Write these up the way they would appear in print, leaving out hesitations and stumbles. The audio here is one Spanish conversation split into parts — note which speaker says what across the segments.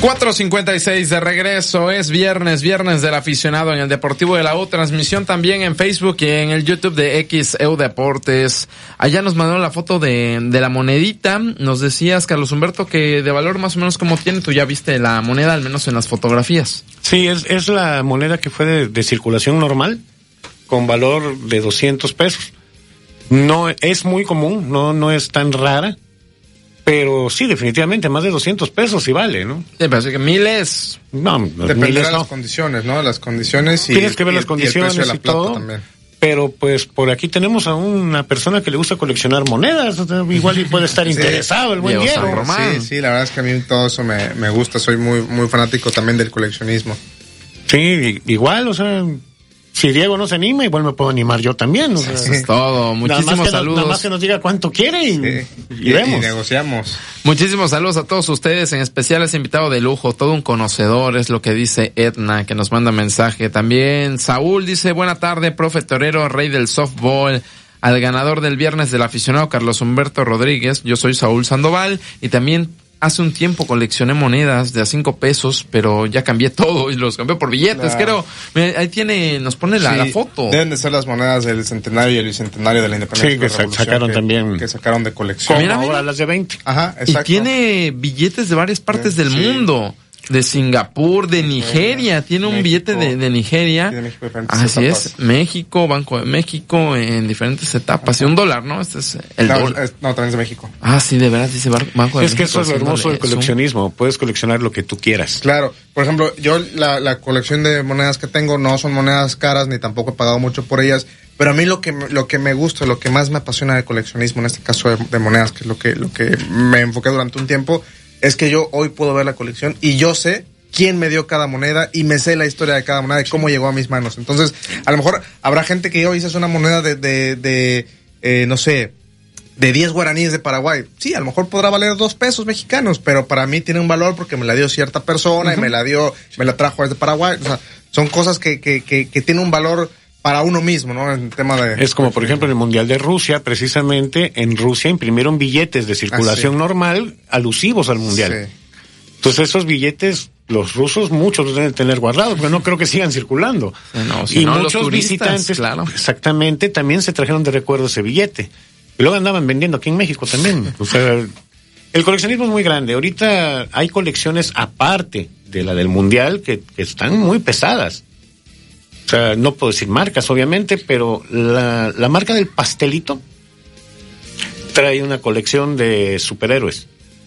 Speaker 1: 4:56 de regreso, es viernes del aficionado en el Deportivo de la U, transmisión también en Facebook y en el YouTube de XEU Deportes. Allá nos mandaron la foto de la monedita, nos decías, Carlos Humberto, que de valor más o menos como tiene, tú ya viste la moneda, al menos en las fotografías.
Speaker 2: Sí, es la moneda que fue de circulación normal, con valor de 200 pesos. No es muy común, no es tan rara. Pero sí, definitivamente, más de 200 pesos sí vale, ¿no?
Speaker 1: Sí, pero que miles.
Speaker 2: No,
Speaker 3: depende de las condiciones, ¿no? Las condiciones y...
Speaker 2: Tienes que ver las condiciones y todo.
Speaker 3: También.
Speaker 2: Pero pues por aquí tenemos a una persona que le gusta coleccionar monedas, igual y puede estar interesado el buen Diego.
Speaker 3: Sí, la verdad es que a mí todo eso me gusta, soy muy fanático también del coleccionismo.
Speaker 2: Sí, igual, o sea... Si Diego no se anima, igual me puedo animar yo también. O sea,
Speaker 1: eso es todo. Muchísimos saludos.
Speaker 2: Nada más que nos diga cuánto quiere y vemos.
Speaker 3: Y negociamos.
Speaker 1: Muchísimos saludos a todos ustedes, en especial ese invitado de lujo, todo un conocedor, es lo que dice Edna, que nos manda mensaje. También Saúl dice, buena tarde, profe torero, rey del softball. Al ganador del viernes del aficionado Carlos Humberto Rodríguez, yo soy Saúl Sandoval, y también hace un tiempo coleccioné monedas de a 5 pesos, pero ya cambié todo y los cambié por billetes. Claro. Ahí nos pone la foto.
Speaker 3: Deben de ser las monedas del centenario y el bicentenario de la independencia.
Speaker 2: Sí, que sacaron también.
Speaker 3: Que sacaron de colección.
Speaker 1: Mira,
Speaker 2: ahora las de 20.
Speaker 3: Ajá, exacto.
Speaker 1: Y tiene billetes de varias partes del mundo. De Singapur, de Nigeria, tiene un billete de Nigeria.
Speaker 3: De México,
Speaker 1: así es, México, Banco de México, en diferentes etapas. Y $1, ¿no? Este es el dólar.
Speaker 3: No, también es de México.
Speaker 1: Ah, sí, de verdad, dice Banco de México.
Speaker 2: Es que eso es lo hermoso del coleccionismo, puedes coleccionar lo que tú quieras.
Speaker 3: Claro, por ejemplo, yo la colección de monedas que tengo no son monedas caras, ni tampoco he pagado mucho por ellas, pero a mí lo que me gusta, lo que más me apasiona del coleccionismo, en este caso de monedas, que es lo que me enfoqué durante un tiempo, es que yo hoy puedo ver la colección y yo sé quién me dio cada moneda y me sé la historia de cada moneda y cómo llegó a mis manos. Entonces, a lo mejor habrá gente que hoy es una moneda no sé, de 10 guaraníes de Paraguay. Sí, a lo mejor podrá valer 2 pesos mexicanos, pero para mí tiene un valor porque me la dio cierta persona y me la trajo desde Paraguay. O sea, son cosas que tienen un valor para uno mismo, ¿no? En tema de...
Speaker 2: Es como, por ejemplo, en el Mundial de Rusia, precisamente, en Rusia imprimieron billetes de circulación normal alusivos al Mundial. Sí. Entonces, esos billetes, los rusos, muchos los deben tener guardados, porque no creo que sigan circulando.
Speaker 1: No,
Speaker 2: y muchos visitantes,
Speaker 1: claro.
Speaker 2: Exactamente, también se trajeron de recuerdo ese billete. Y luego andaban vendiendo aquí en México también. O sea, el coleccionismo es muy grande. Ahorita hay colecciones aparte de la del Mundial que están muy pesadas. O sea, no puedo decir marcas, obviamente, pero la marca del pastelito trae una colección de superhéroes.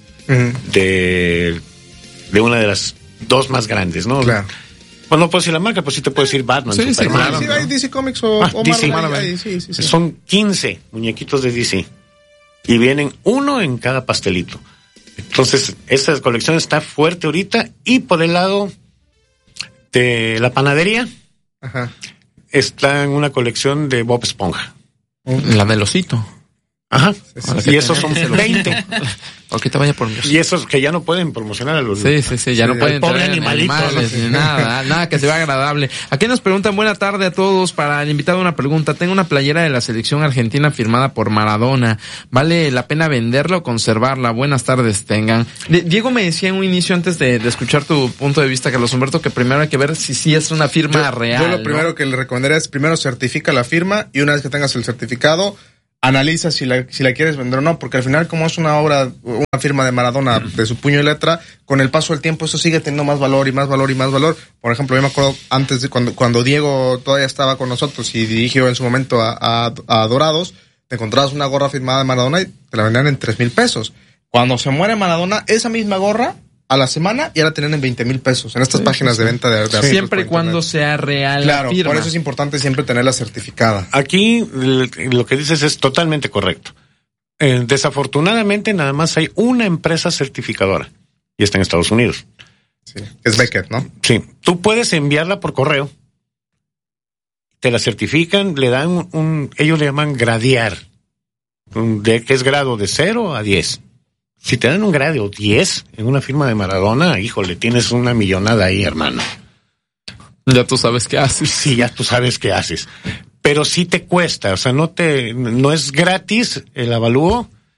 Speaker 2: De una de las dos más grandes, ¿no?
Speaker 3: Claro.
Speaker 2: Pues no puedo decir la marca, pues sí te puedo decir Batman,
Speaker 1: sí,
Speaker 2: Superman.
Speaker 1: Sí, claro.
Speaker 3: Sí, hay DC Comics o
Speaker 2: Marvel.
Speaker 3: Sí.
Speaker 2: Son 15 muñequitos de DC. Y vienen uno en cada pastelito. Entonces, esta colección está fuerte ahorita. Y por el lado de la panadería, está en una colección de Bob Esponja.
Speaker 1: La del osito.
Speaker 2: Ajá. Y esos son 20.
Speaker 1: Ahorita vaya por mí.
Speaker 2: Y esos que ya no pueden promocionar a los...
Speaker 1: Sí, ya no pueden
Speaker 2: pobre
Speaker 1: traer animales, ni nada que se vea agradable. Aquí nos preguntan, buena tarde a todos, para el invitado una pregunta. Tengo una playera de la selección argentina firmada por Maradona. ¿Vale la pena venderla o conservarla? Buenas tardes tengan. Diego me decía en un inicio, antes de escuchar tu punto de vista, Carlos Humberto, que primero hay que ver si es una firma real.
Speaker 3: Yo lo primero que le recomendaría es, primero certifica la firma, y una vez que tengas el certificado, analiza si la quieres vender o no, porque al final, como es una obra, una firma de Maradona de su puño y letra, con el paso del tiempo eso sigue teniendo más valor y más valor y más valor. Por ejemplo, yo me acuerdo antes de cuando Diego todavía estaba con nosotros y dirigió en su momento a Dorados, te encontrabas una gorra firmada de Maradona y te la vendían en 3,000 pesos. Cuando se muere Maradona, esa misma gorra a la semana ya la tenían en 20,000 pesos en estas páginas de venta de artículos.
Speaker 1: Siempre y cuando sea real la firma.
Speaker 3: Por eso es importante siempre tenerla certificada.
Speaker 2: Aquí lo que dices es totalmente correcto. Desafortunadamente nada más hay una empresa certificadora y está en Estados Unidos.
Speaker 3: Sí, es Beckett, ¿no?
Speaker 2: Sí, tú puedes enviarla por correo, te la certifican, le dan ellos le llaman gradear, que es grado de 0 a 10. Si te dan un grado 10 en una firma de Maradona, híjole, tienes una millonada ahí, hermano.
Speaker 1: Ya tú sabes qué haces.
Speaker 2: Sí, ya tú sabes qué haces. Pero sí te cuesta, o sea, no es gratis el avalúo,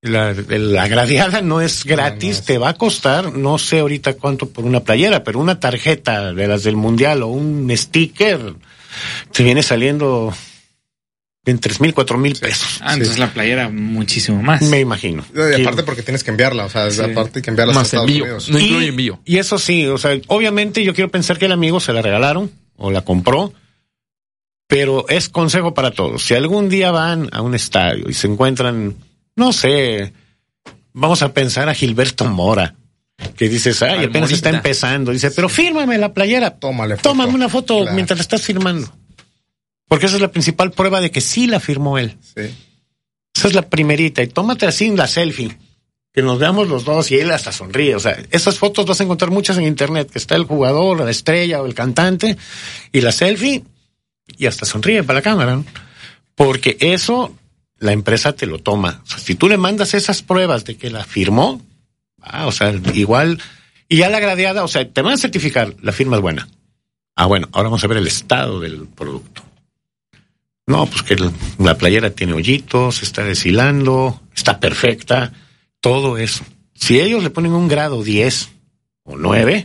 Speaker 2: La gradeada no es gratis, no. Te va a costar, no sé ahorita cuánto por una playera, pero una tarjeta de las del Mundial o un sticker te viene saliendo en 3,000, 4,000 pesos.
Speaker 4: Entonces la playera muchísimo más.
Speaker 2: Me imagino.
Speaker 3: Y aparte porque tienes que enviarla, o sea, aparte hay que enviarla a Estados Unidos.
Speaker 1: No incluye envío.
Speaker 2: Y eso sí, o sea, obviamente yo quiero pensar que el amigo se la regalaron o la compró, pero es consejo para todos. Si algún día van a un estadio y se encuentran, no sé, vamos a pensar a Gilberto Mora, que dices, apenas está empezando, dice, pero fírmame la playera. Tómame una foto mientras la estás firmando. Porque esa es la principal prueba de que sí la firmó él. Sí. Esa es la primerita. Y tómate así la selfie. Que nos veamos los dos y él hasta sonríe. O sea, esas fotos vas a encontrar muchas en internet. Que está el jugador, la estrella o el cantante. Y la selfie. Y hasta sonríe para la cámara, ¿no? Porque eso la empresa te lo toma. O sea, si tú le mandas esas pruebas de que la firmó, o sea, igual. Y ya la gradeada, o sea, te van a certificar. La firma es buena. Bueno, ahora vamos a ver el estado del producto. No, pues que la playera tiene hoyitos, se está deshilando, está perfecta, todo eso. Si ellos le ponen un grado 10 o 9,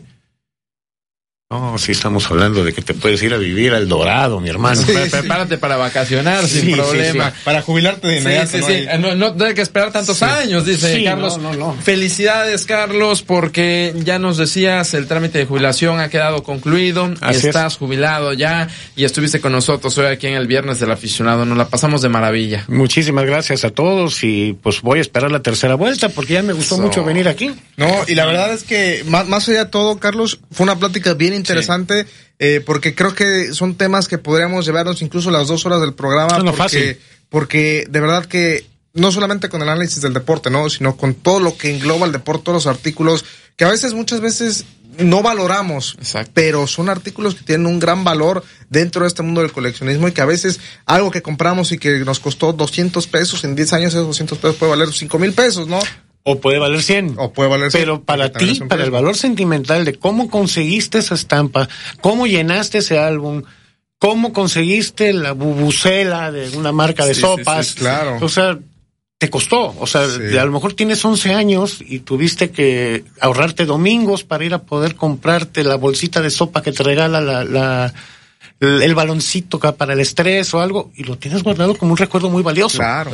Speaker 2: no, si estamos hablando de que te puedes ir a vivir al Dorado, mi hermano.
Speaker 1: Sí, prepárate para vacacionar sin problema.
Speaker 3: Sí. Para jubilarte de inmediato.
Speaker 1: No hay que esperar tantos años, dice Carlos.
Speaker 2: No.
Speaker 1: Felicidades, Carlos, porque ya nos decías, el trámite de jubilación ha quedado concluido. Estás jubilado ya y estuviste con nosotros hoy aquí en el Viernes del Aficionado. Nos la pasamos de maravilla.
Speaker 2: Muchísimas gracias a todos y pues voy a esperar la tercera vuelta porque ya me gustó mucho venir aquí.
Speaker 3: No, y la verdad es que más allá de todo, Carlos, fue una plática bien interesante, porque creo que son temas que podríamos llevarnos incluso las 2 horas del programa, porque de verdad que no solamente con el análisis del deporte, ¿no? Sino con todo lo que engloba el deporte, todos los artículos que muchas veces no valoramos. Exacto. Pero son artículos que tienen un gran valor dentro de este mundo del coleccionismo y que a veces algo que compramos y que nos costó 200 pesos, en 10 años esos 200 pesos puede valer 5,000 pesos, ¿no?
Speaker 2: O puede valer 100. Pero para ti, para el valor sentimental de cómo conseguiste esa estampa, cómo llenaste ese álbum, cómo conseguiste la bubucela de una marca de sopas.
Speaker 3: Sí, claro.
Speaker 2: O sea, te costó. O sea, a lo mejor tienes 11 años y tuviste que ahorrarte domingos para ir a poder comprarte la bolsita de sopa que te regala el baloncito para el estrés o algo, y lo tienes guardado como un recuerdo muy valioso.
Speaker 3: Claro.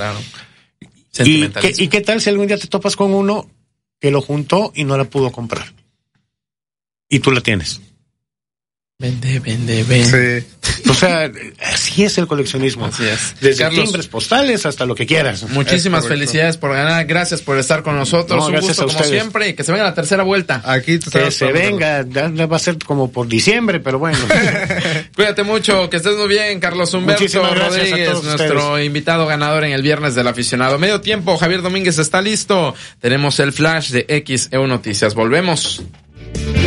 Speaker 2: ¿Y qué tal si algún día te topas con uno que lo juntó y no la pudo comprar? Y tú la tienes.
Speaker 1: Vende.
Speaker 3: Sí.
Speaker 2: O sea, así es el coleccionismo.
Speaker 1: Así es.
Speaker 2: Desde timbres postales hasta lo que quieras.
Speaker 1: Muchísimas felicidades por ganar. Gracias por estar con nosotros. Un gusto como siempre. Y que se venga la tercera vuelta.
Speaker 3: Aquí
Speaker 2: que se venga. Ya va a ser como por diciembre, pero bueno.
Speaker 1: Cuídate mucho. Que estés muy bien, Carlos Humberto Rodríguez, nuestro invitado ganador en el Viernes del Aficionado. Medio tiempo. Javier Domínguez está listo. Tenemos el flash de XEU Noticias. Volvemos.